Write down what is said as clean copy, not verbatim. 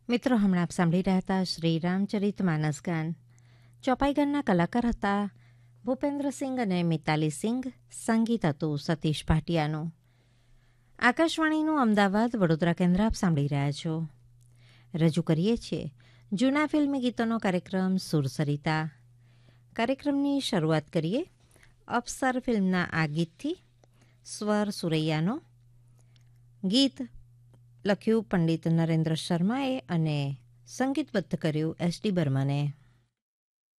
મિત્રો, હમણાં આપ સાંભળી રહ્યા હતા શ્રી રામચરિત માનસ ગાન. ચોપાઈ ગાનના કલાકાર હતા ભૂપેન્દ્રસિંહ અને મિતાલી સિંઘ. સંગીત હતું સતીશ ભાટિયાનું. આકાશવાણીનું અમદાવાદ વડોદરા કેન્દ્ર આપ સાંભળી રહ્યા છો. રજૂ કરીએ છીએ જૂના ફિલ્મી ગીતોનો કાર્યક્રમ સુરસરિતા. કાર્યક્રમની શરૂઆત કરીએ અપ્સર ફિલ્મના આ ગીતથી. સ્વર સુરૈયાનો. ગીત લખ્યું પંડિત નરેન્દ્ર શર્માએ અને સંગીતબદ્ધ કર્યું એસ ડી બર્મને.